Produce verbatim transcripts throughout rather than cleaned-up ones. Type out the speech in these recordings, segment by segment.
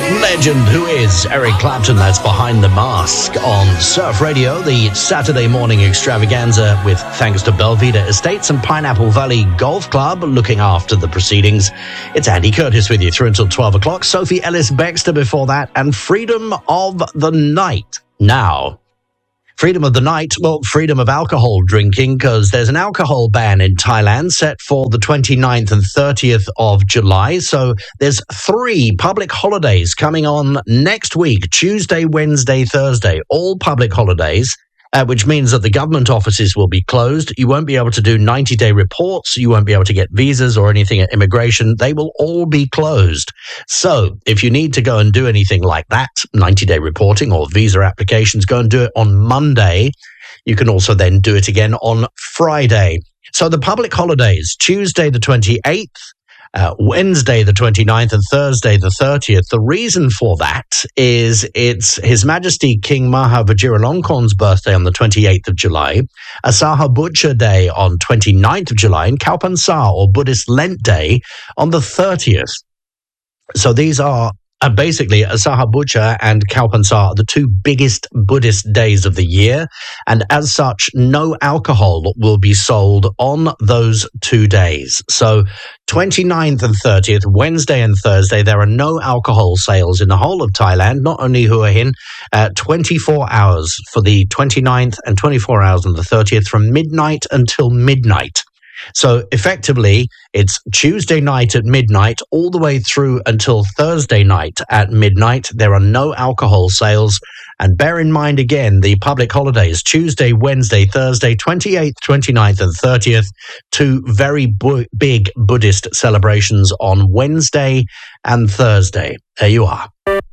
Legend who is Eric Clapton. That's Behind the Mask on Surf Radio, the Saturday morning extravaganza with thanks to Belvedere Estates and Pineapple Valley Golf Club looking after the proceedings. It's Andy Curtis with you through until twelve o'clock. Sophie Ellis-Bextor before that, and Freedom of the Night. Now, freedom of the night, well, freedom of alcohol drinking, because there's an alcohol ban in Thailand set for the twenty-ninth and thirtieth of July. So there's three public holidays coming on next week, Tuesday, Wednesday, Thursday, all public holidays, uh, which means that the government offices will be closed. You won't be able to do ninety-day reports. You won't be able to get visas or anything at immigration. They will all be closed. So if you need to go and do anything like that, ninety-day reporting or visa applications, go and do it on Monday. You can also then do it again on Friday. So the public holidays, Tuesday the twenty-eighth, Uh, Wednesday the twenty-ninth and Thursday the thirtieth. The reason for that is it's His Majesty King Maha Vajiralongkorn's birthday on the twenty-eighth of July, Asaha Butcher Day on twenty-ninth of July, and Kalpansa or Buddhist Lent Day on the thirtieth. So these are uh, basically Asaha Butcher and Kalpansa are the two biggest Buddhist days of the year, and as such, no alcohol will be sold on those two days. So twenty-ninth and thirtieth, Wednesday and Thursday, there are no alcohol sales in the whole of Thailand, not only Hua Hin, uh, twenty-four hours for the twenty-ninth and twenty-four hours on the thirtieth from midnight until midnight. So effectively, it's Tuesday night at midnight all the way through until Thursday night at midnight. There are no alcohol sales. And bear in mind, again, the public holidays, Tuesday, Wednesday, Thursday, twenty-eighth, twenty-ninth, and thirtieth, two very bu- big Buddhist celebrations on Wednesday and Thursday. There you are.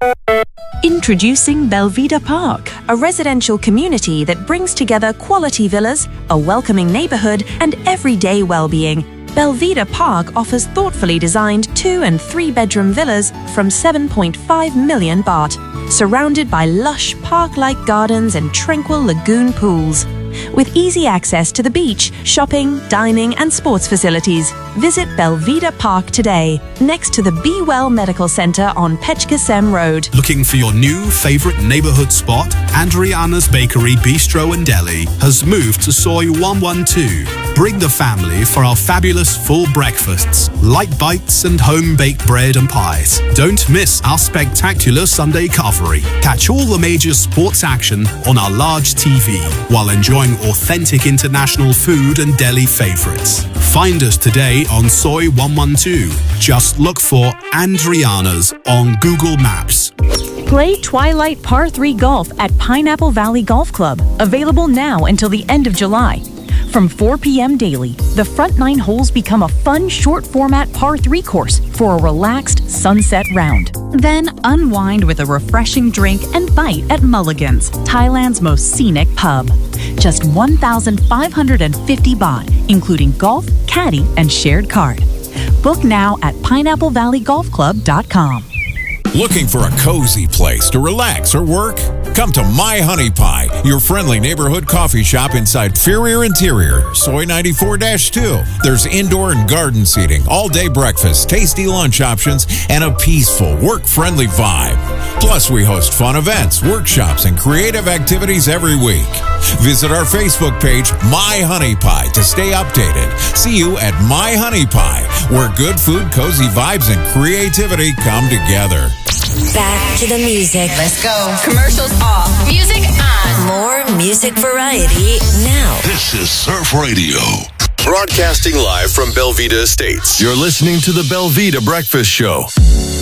Introducing Belvedere Park, a residential community that brings together quality villas, a welcoming neighborhood, and everyday well-being. Belvedere Park offers thoughtfully designed two and three bedroom villas from seven point five million baht, surrounded by lush park-like gardens and tranquil lagoon pools. With easy access to the beach, shopping, dining, and sports facilities, visit Belvedere Park today, next to the Be Well Medical Center on Pechkasem Road. Looking for your new favorite neighborhood spot? Andriana's Bakery, Bistro and Deli has moved to Soi one one two. Bring the family for our fabulous full breakfasts, light bites and home-baked bread and pies. Don't miss our spectacular Sunday covery. Catch all the major sports action on our large T V while enjoying authentic international food and deli favorites. Find us today on Soi one one two. Just look for Andriana's on Google Maps. Play Twilight Par three Golf at Pineapple Valley Golf Club, available now until the end of July. From four p.m. daily, the front nine holes become a fun short-format par three course for a relaxed sunset round. Then unwind with a refreshing drink and bite at Mulligan's, Thailand's most scenic pub. Just one thousand five hundred fifty baht, including golf, caddy, and shared cart. Book now at pineapple valley golf club dot com. Looking for a cozy place to relax or work? Come to My Honey Pie, your friendly neighborhood coffee shop inside Ferrier Interior, Soi ninety-four dash two. There's indoor and garden seating, all-day breakfast, tasty lunch options, and a peaceful, work-friendly vibe. Plus, we host fun events, workshops, and creative activities every week. Visit our Facebook page, My Honey Pie, to stay updated. See you at My Honey Pie, where good food, cozy vibes, and creativity come together. Back to the music. Let's go. Commercials off. Music on. More music variety now. This is Surf Radio. Broadcasting live from Belvedere Estates. You're listening to the Belvedere Breakfast Show.